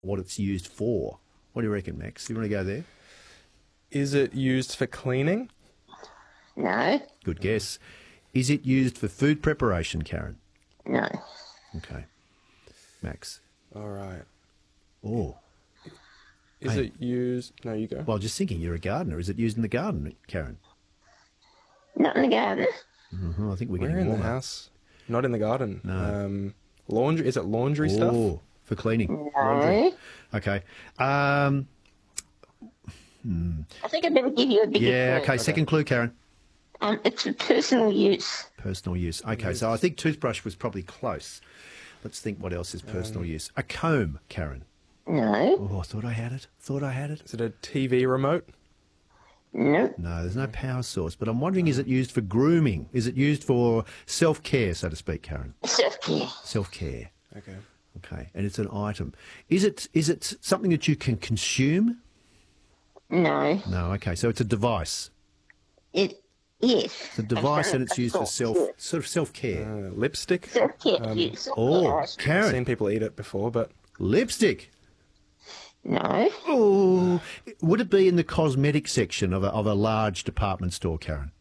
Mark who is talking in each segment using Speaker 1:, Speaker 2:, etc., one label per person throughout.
Speaker 1: what it's used for. What do you reckon, Max? You want to go there?
Speaker 2: Is it used for cleaning?
Speaker 3: No.
Speaker 1: Good guess. Is it used for food preparation, Karen?
Speaker 3: No.
Speaker 1: Okay. Max?
Speaker 2: All right.
Speaker 1: Oh.
Speaker 2: Is
Speaker 1: Hey.
Speaker 2: it used... No, you go.
Speaker 1: Well, just thinking, you're a gardener. Is it used in the garden, Karen?
Speaker 3: Not in the garden.
Speaker 1: I think we're
Speaker 2: We're
Speaker 1: getting
Speaker 2: in the
Speaker 1: warmer.
Speaker 2: house. Not in the garden.
Speaker 1: No.
Speaker 2: Laundry? Is it laundry stuff?
Speaker 1: Oh, for cleaning.
Speaker 3: No.
Speaker 1: Okay.
Speaker 3: I think I better give you a bigger
Speaker 1: Yeah,
Speaker 3: clue.
Speaker 1: okay. Second clue, Karen.
Speaker 3: It's for personal use.
Speaker 1: Personal use. Okay, so I think toothbrush was probably close. Let's think what else is personal use. A comb, Karen.
Speaker 3: No.
Speaker 1: Oh, I thought I had it.
Speaker 2: Is it a TV remote?
Speaker 3: No.
Speaker 1: No, there's no power source. But I'm wondering, is it used for grooming? Is it used for self-care, so to speak, Karen?
Speaker 3: Self-care.
Speaker 1: Self-care.
Speaker 2: Okay.
Speaker 1: Okay, and it's an item. Is it something that you can consume?
Speaker 3: No.
Speaker 1: No, okay, so it's a device.
Speaker 3: Yes.
Speaker 1: It's a device and it's used for
Speaker 3: Self-care.
Speaker 1: sort of self-care.
Speaker 2: Lipstick?
Speaker 3: Self-care use.
Speaker 1: Oh,
Speaker 2: I've
Speaker 1: Karen,
Speaker 2: seen people eat it before, but...
Speaker 1: lipstick.
Speaker 3: No.
Speaker 1: Oh, would it be in the cosmetic section of a large department store, Karen?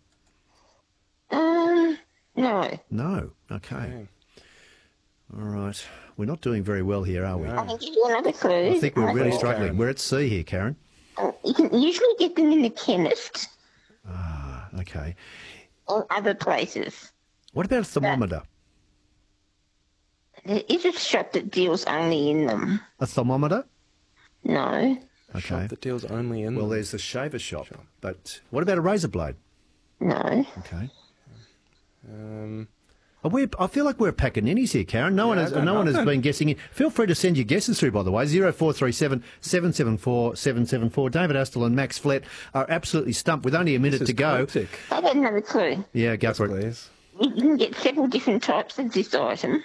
Speaker 3: No.
Speaker 1: No. Okay. All right. We're not doing very well here, are we?
Speaker 3: I can give you another clue.
Speaker 1: I think we're really
Speaker 2: Please,
Speaker 1: struggling.
Speaker 2: Karen.
Speaker 1: We're at sea here, Karen.
Speaker 3: You can usually get them in the chemist
Speaker 1: Okay.
Speaker 3: or other places.
Speaker 1: What about a thermometer?
Speaker 3: There is a shop that deals only in them.
Speaker 1: A thermometer?
Speaker 3: No.
Speaker 1: Okay.
Speaker 2: Shop that deals only in...
Speaker 1: Well, there's the shaver shop. But what about a razor blade?
Speaker 3: No.
Speaker 1: Okay.
Speaker 2: Um,
Speaker 1: I feel like we're a pack of ninnies here, Karen. No one has been guessing in. Feel free to send your guesses through, by the way. 0437 774 774. David Astle and Max Flett are absolutely stumped with only a minute
Speaker 2: this
Speaker 1: to
Speaker 2: is
Speaker 1: go.
Speaker 2: cryptic.
Speaker 3: I've got another clue.
Speaker 1: Yeah, go for it.
Speaker 2: Please.
Speaker 3: You can get several different types of this item.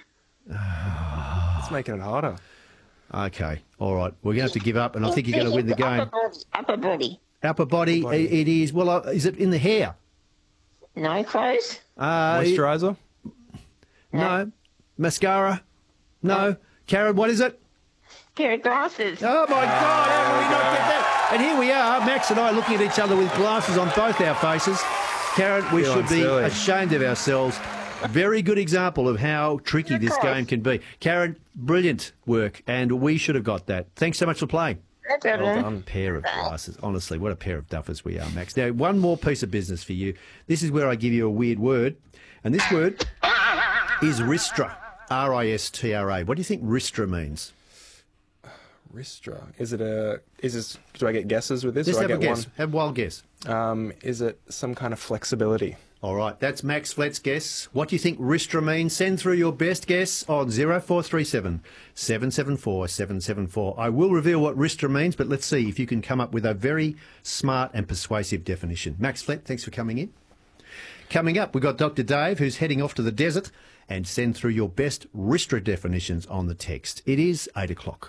Speaker 2: It's making it harder.
Speaker 1: Okay. All right. We're going to have to give up, and I think you're going to win the game.
Speaker 3: Upper body.
Speaker 1: Upper body, it is. Well, is it in the hair?
Speaker 3: No clothes.
Speaker 2: Moisturiser?
Speaker 1: No. Mascara? No. Karen, what is it?
Speaker 3: Pair of glasses.
Speaker 1: Oh, my God, how did we not get that? And here we are, Max and I looking at each other with glasses on both our faces. Karen, we
Speaker 2: Feeling
Speaker 1: should be
Speaker 2: silly.
Speaker 1: ashamed of ourselves. Very good example of how tricky this game can be. Karen, brilliant work, and we should have got that. Thanks so much for playing.
Speaker 3: No problem.
Speaker 2: Well done.
Speaker 1: Pair of glasses. Honestly, what a pair of duffers we are, Max. Now, one more piece of business for you. This is where I give you a weird word, and this word is Ristra. R-I-S-T-R-A. What do you think Ristra means?
Speaker 2: Ristra. Do I get guesses with this?
Speaker 1: Just
Speaker 2: or
Speaker 1: have
Speaker 2: I
Speaker 1: a
Speaker 2: get
Speaker 1: guess. Have a wild guess.
Speaker 2: one? Is it some kind of flexibility?
Speaker 1: All right, that's Max Flett's guess. What do you think Ristra means? Send through your best guess on 0437 774 774. I will reveal what Ristra means, but let's see if you can come up with a very smart and persuasive definition. Max Flett, thanks for coming in. Coming up, we've got Dr. Dave, who's heading off to the desert, and send through your best Ristra definitions on the text. It is 8 o'clock.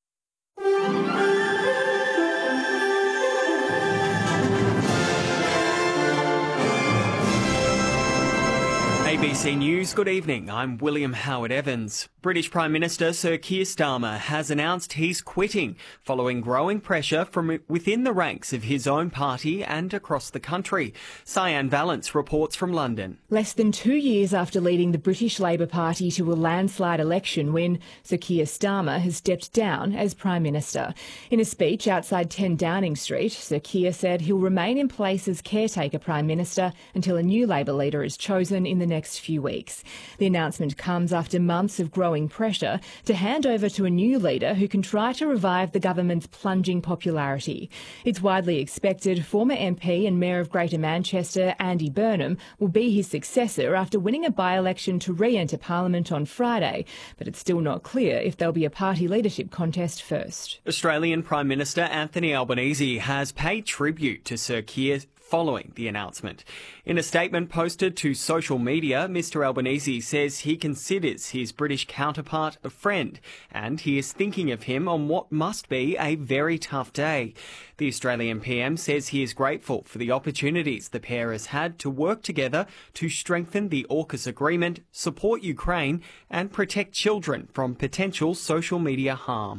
Speaker 4: ABC News, good evening. I'm William Howard Evans. British Prime Minister Sir Keir Starmer has announced he's quitting following growing pressure from within the ranks of his own party and across the country. Cyan Valance reports from London.
Speaker 5: Less than 2 years after leading the British Labour Party to a landslide election win, Sir Keir Starmer has stepped down as Prime Minister. In a speech outside 10 Downing Street, Sir Keir said he'll remain in place as caretaker Prime Minister until a new Labour leader is chosen in the next few weeks. The announcement comes after months of growing pressure to hand over to a new leader who can try to revive the government's plunging popularity. It's widely expected former MP and Mayor of Greater Manchester, Andy Burnham, will be his successor after winning a by-election to re-enter Parliament on Friday, but it's still not clear if there'll be a party leadership contest first.
Speaker 4: Australian Prime Minister Anthony Albanese has paid tribute to Sir Keir following the announcement. In a statement posted to social media, Mr Albanese says he considers his British counterpart a friend and he is thinking of him on what must be a very tough day. The Australian PM says he is grateful for the opportunities the pair has had to work together to strengthen the AUKUS agreement, support Ukraine and protect children from potential social media harm.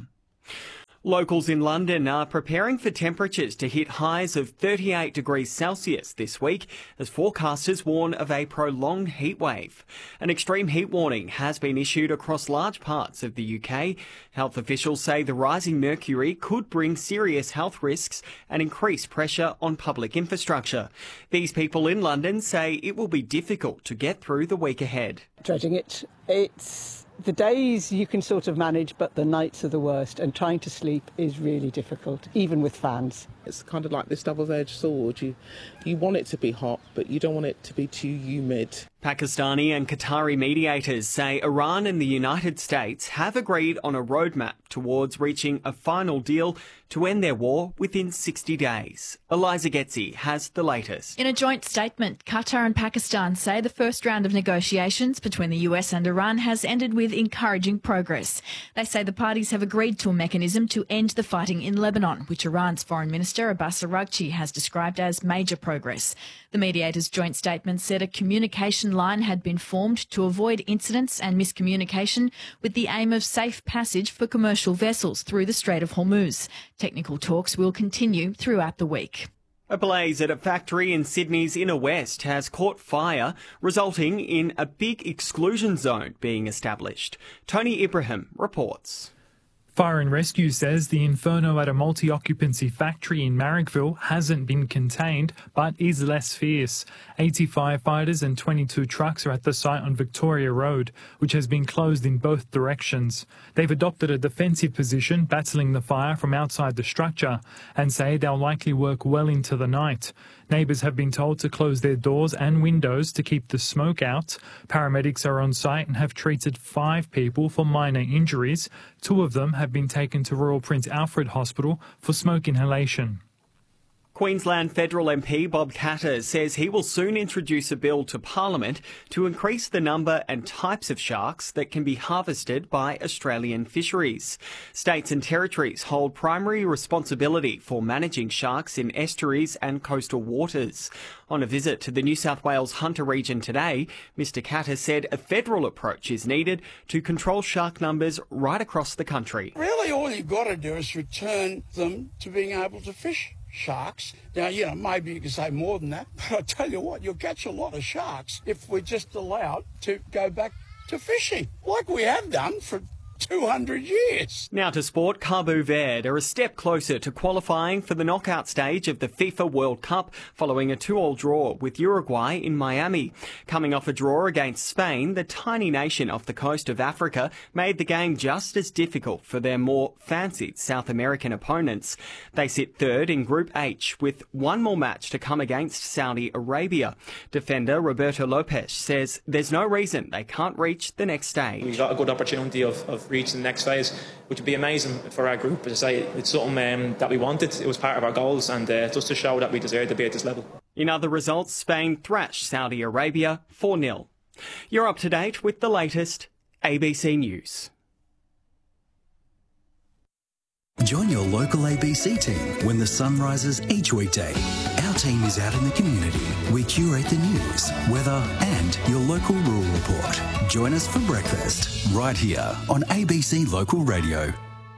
Speaker 4: Locals in London are preparing for temperatures to hit highs of 38 degrees Celsius this week as forecasters warn of a prolonged heat wave. An extreme heat warning has been issued across large parts of the UK. Health officials say the rising mercury could bring serious health risks and increase pressure on public infrastructure. These people in London say it will be difficult to get through the week ahead.
Speaker 6: Dreading it. It's the days you can sort of manage, but the nights are the worst, and trying to sleep is really difficult, even with fans.
Speaker 7: It's kind of like this double-edged sword. You want it to be hot, but you don't want it to be too humid.
Speaker 4: Pakistani and Qatari mediators say Iran and the United States have agreed on a roadmap towards reaching a final deal to end their war within 60 days. Eliza Getzi has the latest.
Speaker 8: In a joint statement, Qatar and Pakistan say the first round of negotiations between the US and Iran has ended with encouraging progress. They say the parties have agreed to a mechanism to end the fighting in Lebanon, which Iran's Foreign Minister Abbas Araghchi has described as major progress. The mediators' joint statement said a communication line had been formed to avoid incidents and miscommunication with the aim of safe passage for commercial vessels through the Strait of Hormuz. Technical talks will continue throughout the week.
Speaker 4: A blaze at a factory in Sydney's inner west has caught fire, resulting in a big exclusion zone being established. Tony Ibrahim reports.
Speaker 9: Fire and Rescue says the inferno at a multi-occupancy factory in Marrickville hasn't been contained, but is less fierce. 80 firefighters and 22 trucks are at the site on Victoria Road, which has been closed in both directions. They've adopted a defensive position, battling the fire from outside the structure, and say they'll likely work well into the night. Neighbours have been told to close their doors and windows to keep the smoke out. Paramedics are on site and have treated 5 people for minor injuries. 2 of them have been taken to Royal Prince Alfred Hospital for smoke inhalation.
Speaker 4: Queensland Federal MP Bob Katter says he will soon introduce a bill to Parliament to increase the number and types of sharks that can be harvested by Australian fisheries. States and territories hold primary responsibility for managing sharks in estuaries and coastal waters. On a visit to the New South Wales Hunter region today, Mr Katter said a federal approach is needed to control shark numbers right across the country.
Speaker 10: Really, all you've got to do is return them to being able to fish sharks. Now, maybe you can say more than that, but I tell you what, you'll catch a lot of sharks if we're just allowed to go back to fishing, like we have done for 200 years.
Speaker 4: Now to sport, Cabo Verde are a step closer to qualifying for the knockout stage of the FIFA World Cup following a 2-2 draw with Uruguay in Miami. Coming off a draw against Spain, the tiny nation off the coast of Africa made the game just as difficult for their more fancied South American opponents. They sit third in Group H with one more match to come against Saudi Arabia. Defender Roberto Lopes says there's no reason they can't reach the next stage.
Speaker 11: We've got a good opportunity of reaching the next phase, which would be amazing for our group. As I say, it's something that we wanted. It was part of our goals, and just to show that we deserve to be at this level.
Speaker 4: In other results, Spain thrashed Saudi Arabia 4-0. You're up to date with the latest ABC News.
Speaker 12: Join your local ABC team when the sun rises each weekday. Our team is out in the community. We curate the news, weather and your local rural report. Join us for breakfast right here on ABC Local Radio.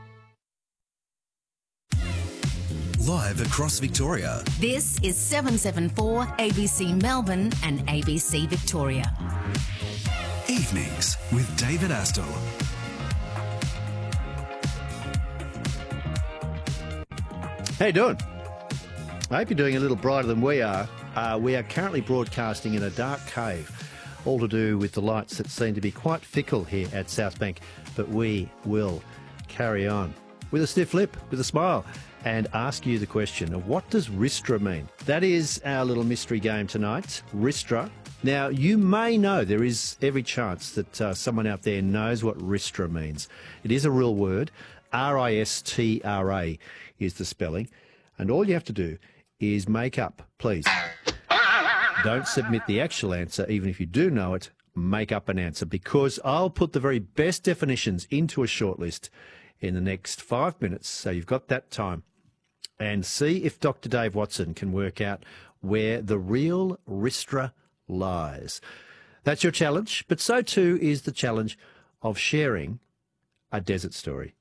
Speaker 12: Live across Victoria.
Speaker 13: This is 774 ABC Melbourne and ABC Victoria.
Speaker 12: Evenings with David Astle.
Speaker 1: How you doing? I hope you're doing a little brighter than we are. We are currently broadcasting in a dark cave, all to do with the lights that seem to be quite fickle here at South Bank, but we will carry on with a stiff lip, with a smile, and ask you the question of what does Ristra mean? That is our little mystery game tonight, Ristra. Now, you may know, there is every chance that someone out there knows what Ristra means. It is a real word. R-I-S-T-R-A is the spelling. And all you have to do is make up, please. Don't submit the actual answer, even if you do know it. Make up an answer, because I'll put the very best definitions into a shortlist in the next 5 minutes, so you've got that time. And see if Dr. Dave Watson can work out where the real Ristra lies. That's your challenge, but so too is the challenge of sharing a desert story.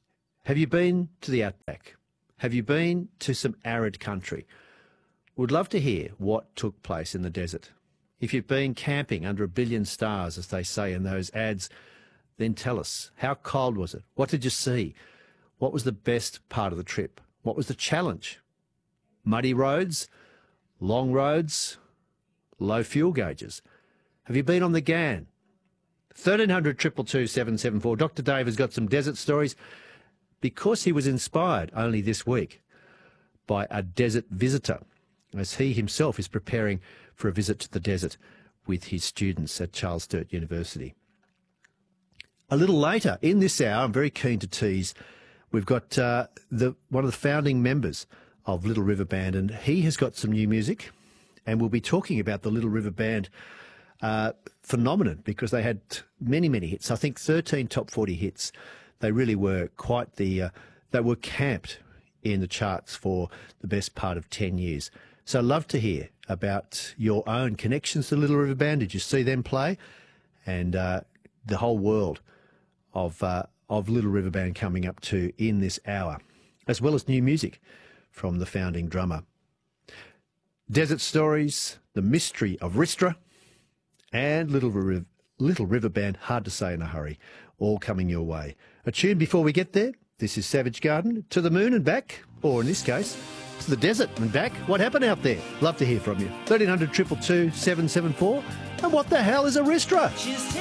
Speaker 1: Have you been to the outback? Have you been to some arid country? Would love to hear what took place in the desert. If you've been camping under a billion stars, as they say in those ads, then tell us. How cold was it? What did you see? What was the best part of the trip? What was the challenge? Muddy roads? Long roads? Low fuel gauges? Have you been on the Ghan? 1300 222 774. Dr. Dave has got some desert stories because he was inspired only this week by a desert visitor, as he himself is preparing for a visit to the desert with his students at Charles Sturt University. A little later in this hour, I'm very keen to tease, we've got one of the founding members of Little River Band, and he has got some new music, and we'll be talking about the Little River Band phenomenon, because they had many, many hits. I think 13 top 40 hits. They really were quite they were camped in the charts for the best part of 10 years. So I'd love to hear about your own connections to Little River Band. Did you see them play? And the whole world of Little River Band coming up to in this hour, as well as new music from the founding drummer. Desert Stories, The Mystery of Ristra, and Little River Band, Hard to Say in a Hurry, all coming your way. A tune before we get there. This is Savage Garden, to the moon and back, or in this case, to the desert and back. What happened out there? Love to hear from you. 1300 222 774. And what the hell is a Ristra?